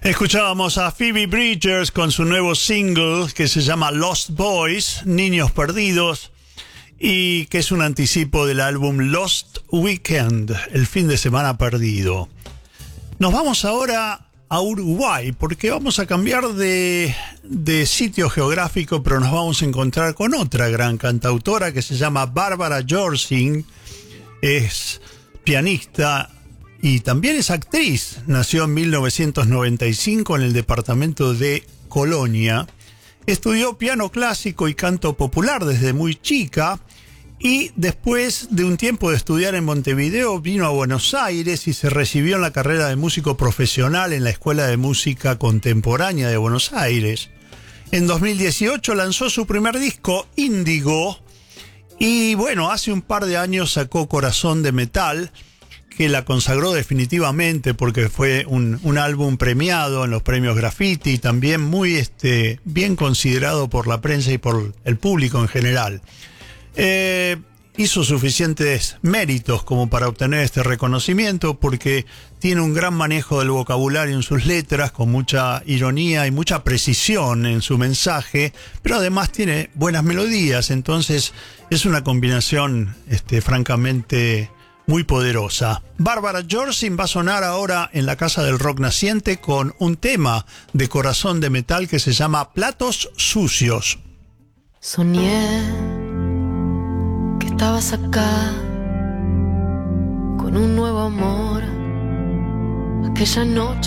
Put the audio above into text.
Escuchábamos a Phoebe Bridgers con su nuevo single que se llama Lost Boys, Niños Perdidos, y que es un anticipo del álbum Lost Weekend, el fin de semana perdido. Nos vamos ahora a Uruguay, porque vamos a cambiar de sitio geográfico, pero nos vamos a encontrar con otra gran cantautora que se llama Bárbara Jorsing. Es pianista y también es actriz. Nació en 1995 en el departamento de Colonia. Estudió piano clásico y canto popular desde muy chica, y después de un tiempo de estudiar en Montevideo vino a Buenos Aires y se recibió en la carrera de músico profesional en la Escuela de Música Contemporánea de Buenos Aires. En 2018 lanzó su primer disco, Índigo, y bueno, hace un par de años sacó Corazón de Metal, que la consagró definitivamente porque fue un álbum premiado en los premios Graffiti y también muy bien considerado por la prensa y por el público en general. Hizo suficientes méritos como para obtener este reconocimiento porque tiene un gran manejo del vocabulario en sus letras, con mucha ironía y mucha precisión en su mensaje, pero además tiene buenas melodías, entonces es una combinación francamente muy poderosa. Bárbara Jorsing va a sonar ahora en la Casa del Rock Naciente con un tema de Corazón de Metal que se llama Platos Sucios. Soñé que estabas acá con un nuevo amor aquella noche.